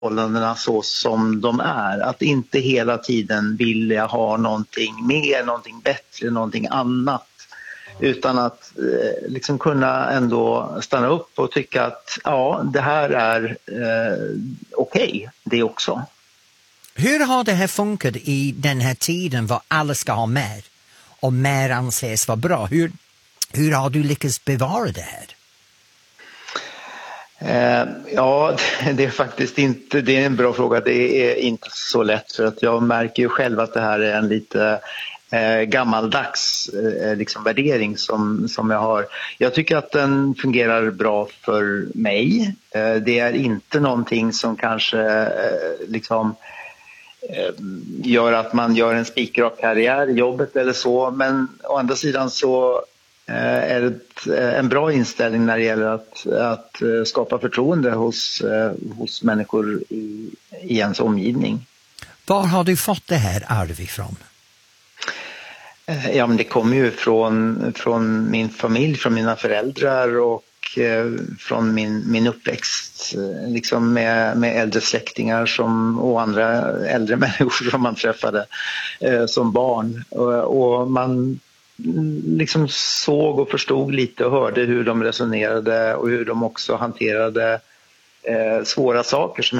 förhållandena så som de är. Att inte hela tiden vilja ha någonting mer, någonting bättre, någonting annat. Utan att liksom kunna ändå stanna upp och tycka att ja, det här är okej, det också. Hur har det här funkat i den här tiden var alla ska ha mer och mer anses vara bra? Hur har du lyckats bevara det här? Ja, det är faktiskt inte, det är en bra fråga. Det är inte så lätt för att jag märker ju själv att det här är en lite gammaldags liksom värdering som jag har. Jag tycker att den fungerar bra för mig. Det är inte någonting som kanske liksom gör att man gör en spikrak karriär i jobbet eller så, men å andra sidan så är det en bra inställning när det gäller att skapa förtroende hos människor i ens omgivning. Var har du fått det här arv ifrån? Ja, men det kommer ju från min familj, från mina föräldrar och från min uppväxt liksom med äldre släktingar och andra äldre människor som man träffade som barn. Och man liksom såg och förstod lite och hörde hur de resonerade och hur de också hanterade svåra saker som